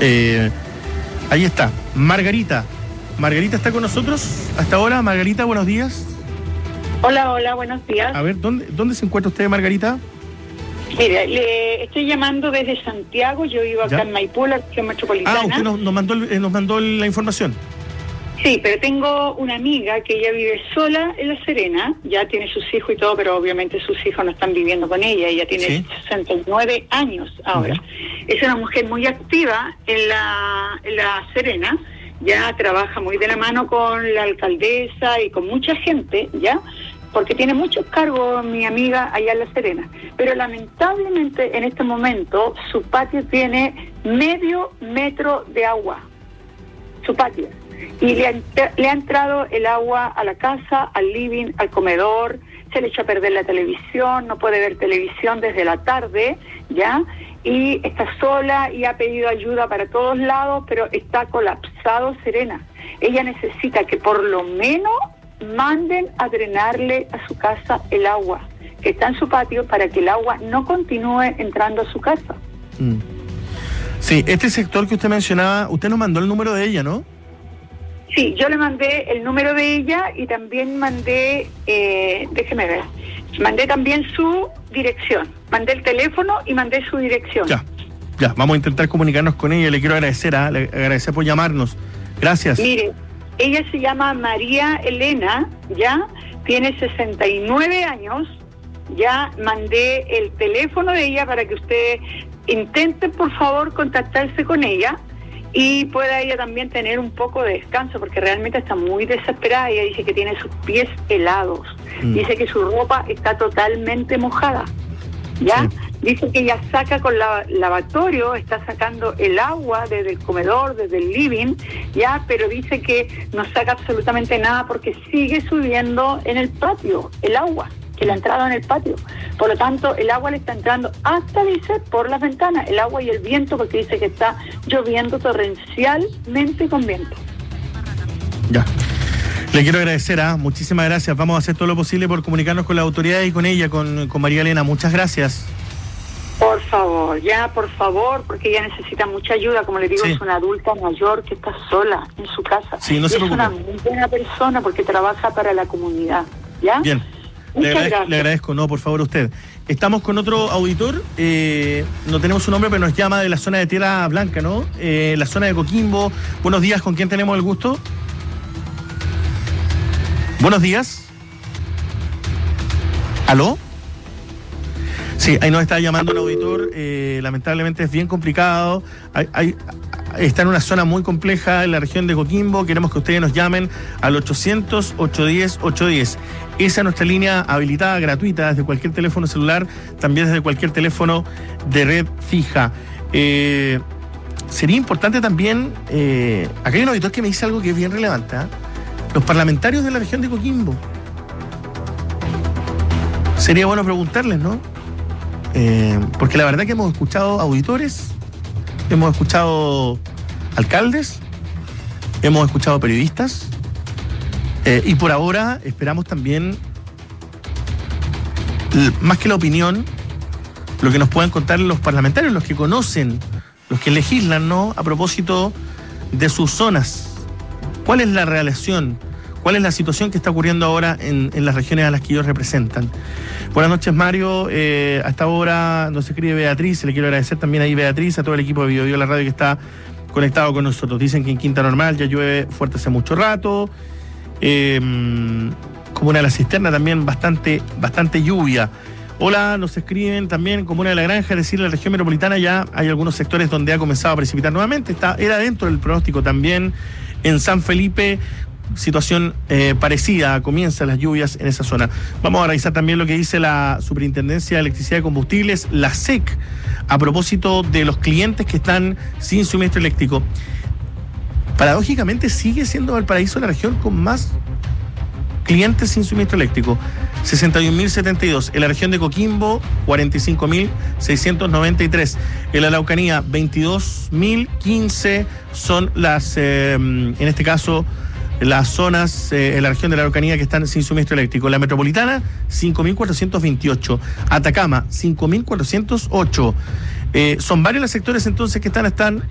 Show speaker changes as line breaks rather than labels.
Ahí está, Margarita. Margarita está con nosotros hasta ahora. Margarita, buenos días.
Hola, buenos días.
A ver, ¿dónde se encuentra usted, Margarita?
Mire, le estoy llamando desde Santiago. Yo vivo acá en Maipú, la región metropolitana.
Usted nos mandó la información.
Sí, pero tengo una amiga que ella vive sola en La Serena, ya tiene sus hijos y todo, pero obviamente sus hijos no están viviendo con ella tiene 69 años ahora. Es una mujer muy activa en la Serena, ya trabaja muy de la mano con la alcaldesa y con mucha gente, ya, porque tiene muchos cargos mi amiga allá en La Serena, pero lamentablemente en este momento su patio tiene medio metro de agua, su patio. Y le ha entrado el agua a la casa, al living, al comedor, se le echó a perder la televisión, no puede ver televisión desde la tarde, ¿ya? Y está sola y ha pedido ayuda para todos lados, pero está colapsado Serena. Ella necesita que por lo menos manden a drenarle a su casa el agua, que está en su patio, para que el agua no continúe entrando a su casa.
Sí, este sector que usted mencionaba, usted nos mandó el número de ella, ¿no?
Sí, yo le mandé el número de ella y también mandé, déjeme ver, mandé también su dirección. Mandé el teléfono y mandé su dirección.
Ya, vamos a intentar comunicarnos con ella. Le quiero agradecer, le agradecer por llamarnos. Gracias.
Mire, ella se llama María Elena, ya, tiene 69 años, ya mandé el teléfono de ella para que usted intente, por favor, contactarse con ella. Y pueda ella también tener un poco de descanso, porque realmente está muy desesperada. Ella dice que tiene sus pies helados, dice que su ropa está totalmente mojada, ¿ya? Sí. Dice que ella saca con lavatorio, está sacando el agua desde el comedor, desde el living, ¿ya? Pero dice que no saca absolutamente nada porque sigue subiendo en el patio el agua, que le ha entrado en el patio. Por lo tanto, el agua le está entrando hasta, dice, por las ventanas, el agua y el viento, porque dice que está lloviendo torrencialmente con viento.
Ya. Le quiero agradecer, muchísimas gracias. Vamos a hacer todo lo posible por comunicarnos con la autoridad y con ella, con María Elena. Muchas gracias.
Por favor, porque ella necesita mucha ayuda. Como le digo, es una adulta mayor que está sola en su casa.
Sí, no se preocupe.
Es una muy buena persona porque trabaja para la comunidad, ¿ya?
Bien. Le agradezco, no, por favor, usted. Estamos con otro auditor, no tenemos su nombre, pero nos llama de la zona de Tierra Blanca, ¿no? La zona de Coquimbo. Buenos días, ¿con quién tenemos el gusto? Buenos días. ¿Aló? Sí, ahí nos está llamando un auditor, lamentablemente es bien complicado, está en una zona muy compleja en la región de Coquimbo. Queremos que ustedes nos llamen al 800-810-810. Esa es nuestra línea habilitada, gratuita, desde cualquier teléfono celular, también desde cualquier teléfono de red fija. Sería importante también, acá hay un auditor que me dice algo que es bien relevante, los parlamentarios de la región de Coquimbo. Sería bueno preguntarles, ¿no? Porque la verdad que hemos escuchado auditores, hemos escuchado alcaldes, hemos escuchado periodistas, y por ahora esperamos también, más que la opinión, lo que nos puedan contar los parlamentarios, los que conocen, los que legislan, ¿no? A propósito de sus zonas. ¿Cuál es la relación? ¿Cuál es la situación que está ocurriendo ahora en las regiones a las que ellos representan? Buenas noches, Mario. A esta hora nos escribe Beatriz. Le quiero agradecer también ahí, Beatriz, a todo el equipo de Biobío La Radio que está conectado con nosotros. Dicen que en Quinta Normal ya llueve fuerte hace mucho rato. Comuna de la Cisterna también bastante lluvia. Hola, nos escriben también Comuna de la Granja, es decir, la región metropolitana ya hay algunos sectores donde ha comenzado a precipitar nuevamente. Era dentro del pronóstico también. En San Felipe, situación parecida, comienzan las lluvias en esa zona. Vamos a revisar también lo que dice la Superintendencia de Electricidad y Combustibles, la SEC, a propósito de los clientes que están sin suministro eléctrico. Paradójicamente sigue siendo Valparaíso la región con más clientes sin suministro eléctrico, 61.072. En la región de Coquimbo, 45.693. En la Araucanía, 22.015 son las, en este caso, las zonas en la región de la Araucanía que están sin suministro eléctrico. La metropolitana, 5.428. Atacama, 5.408. Son varios los sectores entonces que están